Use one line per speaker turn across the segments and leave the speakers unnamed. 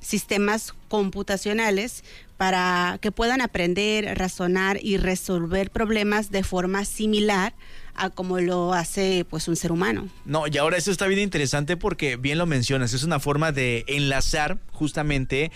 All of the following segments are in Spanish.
sistemas computacionales para que puedan aprender, razonar y resolver problemas de forma similar a como lo hace pues un ser humano.
No, y ahora eso está bien interesante porque bien lo mencionas, es una forma de enlazar justamente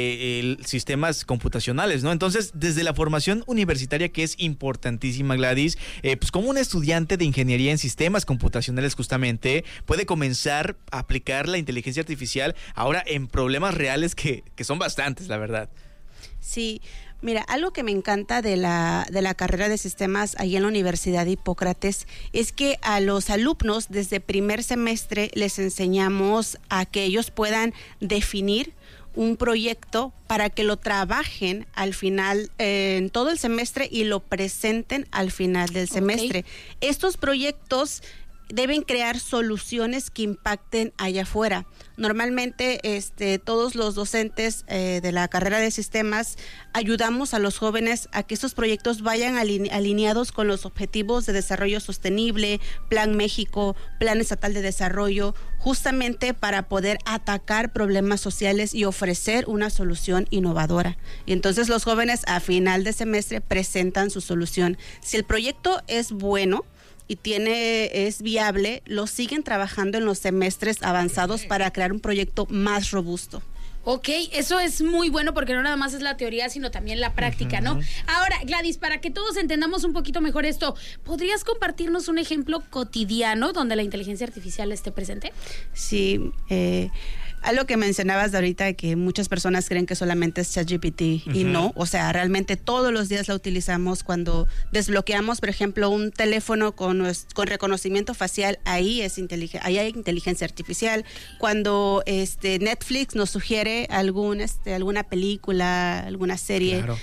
sistemas computacionales, ¿no? Entonces, desde la formación universitaria, que es importantísima, Gladys, pues como un estudiante de ingeniería en sistemas computacionales justamente puede comenzar a aplicar la inteligencia artificial ahora en problemas reales que son bastantes, la verdad.
Sí, mira, algo que me encanta de la carrera de sistemas ahí en la Universidad de Hipócrates es que a los alumnos desde primer semestre les enseñamos a que ellos puedan definir un proyecto para que lo trabajen al final en todo el semestre y lo presenten al final del semestre. Estos proyectos deben crear soluciones que impacten allá afuera. Normalmente todos los docentes de la carrera de sistemas ayudamos a los jóvenes a que estos proyectos vayan alineados con los objetivos de desarrollo sostenible, Plan México, Plan Estatal de Desarrollo, justamente para poder atacar problemas sociales y ofrecer una solución innovadora. Y entonces los jóvenes a final de semestre presentan su solución. Si el proyecto es bueno y es viable, lo siguen trabajando en los semestres avanzados para crear un proyecto más robusto.
Ok, eso es muy bueno porque no nada más es la teoría, sino también la práctica, ¿no? Ahora, Gladys, para que todos entendamos un poquito mejor esto, ¿podrías compartirnos un ejemplo cotidiano donde la inteligencia artificial esté presente?
Sí, algo que mencionabas de ahorita, que muchas personas creen que solamente es ChatGPT y no, o sea, realmente todos los días la utilizamos. Cuando desbloqueamos, por ejemplo, un teléfono con reconocimiento facial, ahí hay inteligencia artificial. Cuando Netflix nos sugiere alguna película, alguna serie, claro,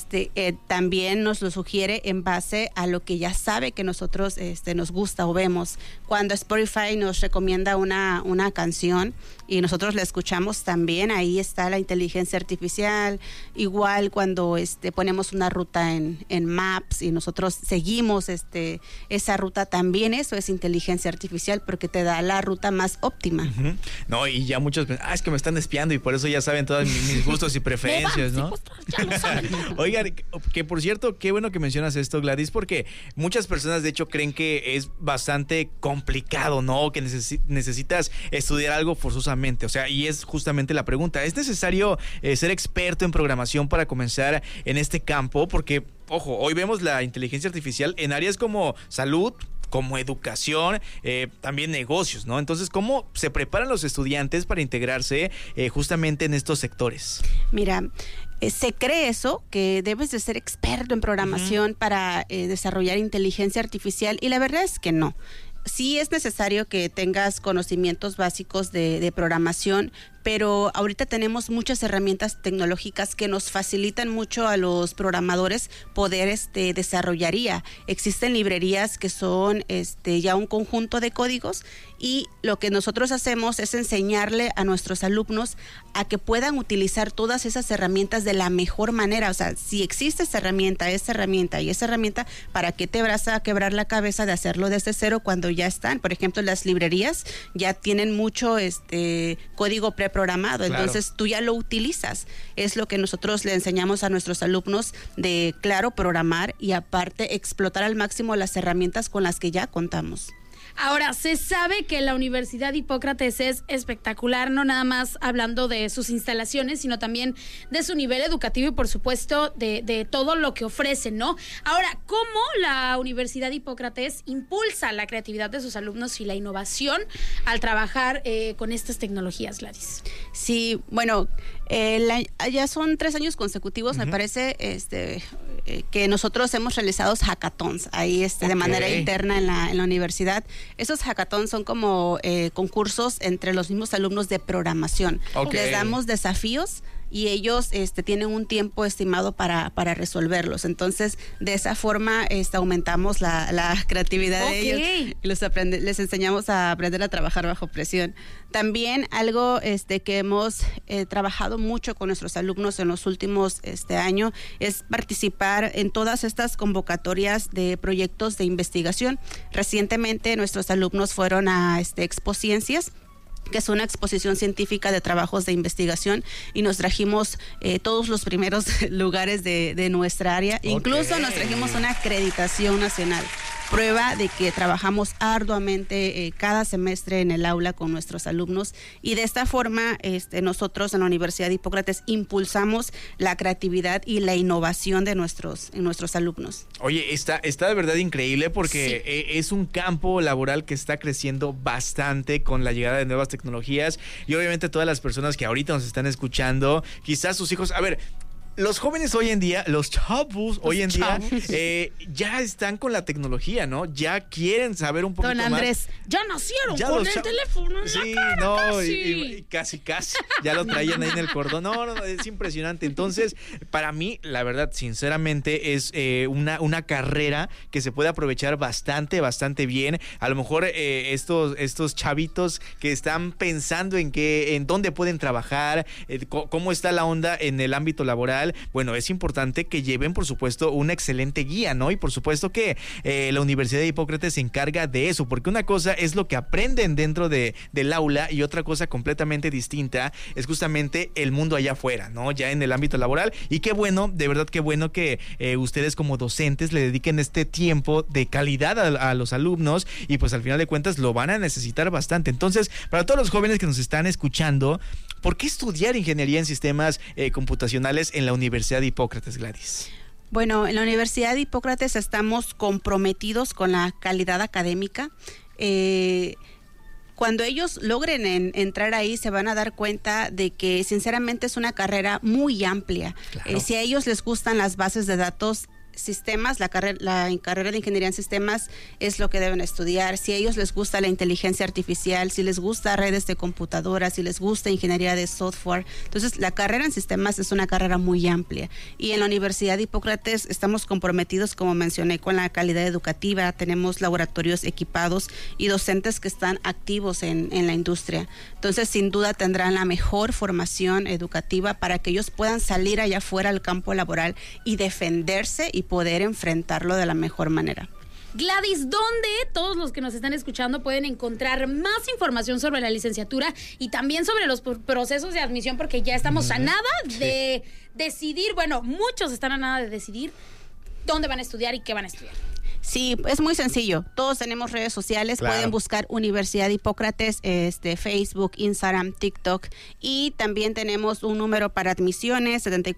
también nos lo sugiere en base a lo que ya sabe que nosotros nos gusta o vemos. Cuando Spotify nos recomienda una canción y nosotros la escuchamos, también ahí está la inteligencia artificial. Igual cuando ponemos una ruta en Maps y nosotros seguimos esa ruta, también eso es inteligencia artificial porque te da la ruta más óptima.
No, y ya muchos es que me están espiando y por eso ya saben todos mis gustos y preferencias, ¿no?
Ya lo saben.
Oigan, que por cierto, qué bueno que mencionas esto, Gladys, porque muchas personas de hecho creen que es bastante complicado, ¿no? Que necesitas estudiar algo forzosamente, o sea, y es justamente la pregunta, ¿es necesario ser experto en programación para comenzar en este campo? Porque, ojo, hoy vemos la inteligencia artificial en áreas como salud, como educación, también negocios, ¿no? Entonces, ¿cómo se preparan los estudiantes para integrarse justamente en estos sectores?
Mira, se cree eso, que debes de ser experto en programación para desarrollar inteligencia artificial, y la verdad es que no. Sí es necesario que tengas conocimientos básicos de programación, pero ahorita tenemos muchas herramientas tecnológicas que nos facilitan mucho a los programadores poder desarrollar IA. Existen librerías que son ya un conjunto de códigos, y lo que nosotros hacemos es enseñarle a nuestros alumnos a que puedan utilizar todas esas herramientas de la mejor manera. O sea, si existe esa herramienta y esa herramienta, ¿para qué te vas a quebrar la cabeza de hacerlo desde cero cuando ya están? Por ejemplo, las librerías ya tienen mucho código preprogramado, claro. Entonces tú ya lo utilizas. Es lo que nosotros le enseñamos a nuestros alumnos de, claro, programar y aparte explotar al máximo las herramientas con las que ya contamos.
Ahora, se sabe que la Universidad de Hipócrates es espectacular, no nada más hablando de sus instalaciones, sino también de su nivel educativo y, por supuesto, de todo lo que ofrecen, ¿no? Ahora, ¿cómo la Universidad de Hipócrates impulsa la creatividad de sus alumnos y la innovación al trabajar con estas tecnologías, Gladys?
Sí, bueno, ya son 3 años consecutivos, me parece, que nosotros hemos realizado hackathons ahí de manera interna en la universidad. Esos hackathons son como concursos entre los mismos alumnos de programación. Les damos desafíos y ellos tienen un tiempo estimado para resolverlos. Entonces, de esa forma aumentamos la creatividad de ellos y les enseñamos a aprender a trabajar bajo presión. También algo que hemos trabajado mucho con nuestros alumnos en los últimos años es participar en todas estas convocatorias de proyectos de investigación. Recientemente nuestros alumnos fueron a Expo Ciencias, que es una exposición científica de trabajos de investigación, y nos trajimos todos los primeros lugares de nuestra área. Okay. Incluso nos trajimos una acreditación nacional, prueba de que trabajamos arduamente cada semestre en el aula con nuestros alumnos, y de esta forma nosotros en la Universidad de Hipócrates impulsamos la creatividad y la innovación de nuestros alumnos.
Oye, está de verdad increíble, porque sí, es un campo laboral que está creciendo bastante con la llegada de nuevas tecnologías, y obviamente todas las personas que ahorita nos están escuchando, quizás sus hijos, a ver, los jóvenes hoy en día, los chavos hoy en día, ya están con la tecnología, ¿no? Ya quieren saber un poquito más.
Don Andrés, ya nacieron ya con el teléfono en la cara,
no,
casi.
y casi, ya lo traían ahí en el cordón. No, es impresionante. Entonces, para mí, la verdad, sinceramente, es una carrera que se puede aprovechar bastante bien. A lo mejor estos chavitos que están pensando en dónde pueden trabajar, cómo está la onda en el ámbito laboral. Bueno, es importante que lleven, por supuesto, una excelente guía, ¿no? Y por supuesto que la Universidad de Hipócrates se encarga de eso, porque una cosa es lo que aprenden dentro del aula, y otra cosa completamente distinta es justamente el mundo allá afuera, ¿no? Ya en el ámbito laboral. Y qué bueno, de verdad qué bueno que ustedes como docentes le dediquen este tiempo de calidad a los alumnos, y pues al final de cuentas lo van a necesitar bastante. Entonces, para todos los jóvenes que nos están escuchando, ¿por qué estudiar ingeniería en sistemas computacionales en la Universidad de Hipócrates, Gladys?
Bueno, en la Universidad de Hipócrates estamos comprometidos con la calidad académica. Cuando ellos logren entrar ahí, se van a dar cuenta de que sinceramente es una carrera muy amplia. Claro. Si a ellos les gustan las bases de datos, sistemas, la carrera de ingeniería en sistemas es lo que deben estudiar. Si a ellos les gusta la inteligencia artificial, si les gusta redes de computadoras, si les gusta ingeniería de software, entonces la carrera en sistemas es una carrera muy amplia. Y en la Universidad de Hipócrates estamos comprometidos, como mencioné, con la calidad educativa. Tenemos laboratorios equipados y docentes que están activos en la industria. Entonces, sin duda tendrán la mejor formación educativa para que ellos puedan salir allá afuera al campo laboral y defenderse y poder enfrentarlo de la mejor manera.
Gladys, ¿dónde todos los que nos están escuchando pueden encontrar más información sobre la licenciatura y también sobre los procesos de admisión? Porque ya estamos a nada de decidir, bueno, muchos están a nada de decidir dónde van a estudiar y qué van a estudiar.
Sí, es muy sencillo. Todos tenemos redes sociales. Claro. Pueden buscar Universidad de Hipócrates, Facebook, Instagram, TikTok. Y también tenemos un número para admisiones,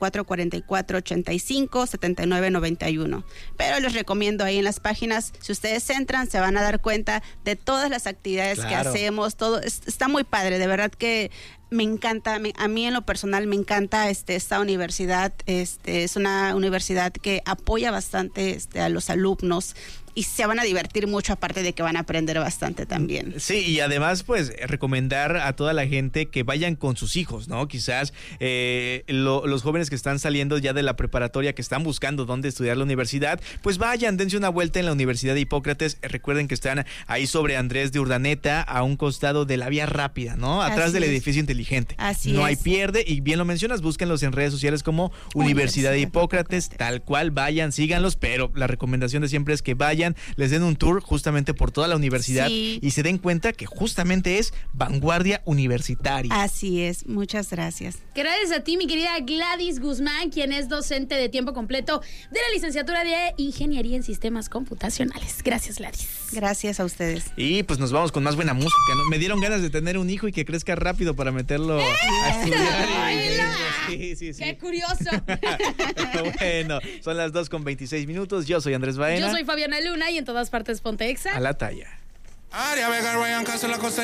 7444-85-7991. Pero les recomiendo ahí en las páginas, si ustedes entran, se van a dar cuenta de todas las actividades que hacemos. Todo está muy padre, de verdad que me encanta, a mí en lo personal me encanta esta universidad. Es una universidad que apoya bastante a los alumnos, y se van a divertir mucho, aparte de que van a aprender bastante también.
Sí, y además, pues, recomendar a toda la gente que vayan con sus hijos, ¿no? Quizás los jóvenes que están saliendo ya de la preparatoria, que están buscando dónde estudiar la universidad, pues vayan, dense una vuelta en la Universidad de Hipócrates. Recuerden que están ahí sobre Andrés de Urdaneta, a un costado de la vía rápida, ¿no? Atrás del edificio inteligente.
Así
no
es.
hay pierde, y bien lo mencionas, búsquenlos en redes sociales como Universidad de Hipócrates, tal cual, vayan, síganlos, pero la recomendación de siempre es que vayan, les den un tour justamente por toda la universidad, y se den cuenta que justamente es vanguardia universitaria.
Así es, muchas gracias.
Gracias a ti, mi querida Gladys Guzmán, quien es docente de tiempo completo de la licenciatura de Ingeniería en Sistemas Computacionales. Gracias, Gladys.
Gracias a ustedes.
Y pues nos vamos con más buena música, ¿no? Me dieron ganas de tener un hijo y que crezca rápido para meterlo a estudiar. Sí.
¡Qué curioso!
Bueno, son las 2:26. Yo soy Andrés Baena.
Yo soy Fabiana Luna, y en todas partes ponte Exa.
A la talla.
Área Vega, Ryan Castro, la costa